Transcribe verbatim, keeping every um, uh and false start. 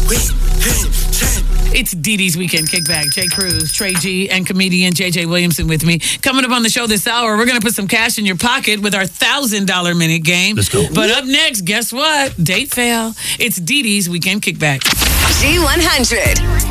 It's Dee Dee's Weekend Kickback. Jay Cruz, Trey G, and comedian J J Williamson with me. Coming up on the show this hour, we're going to put some cash in your pocket with our one thousand dollars minute game. Let's go. But up next, guess what? Date fail. It's Dee Dee's Weekend Kickback. G one hundred.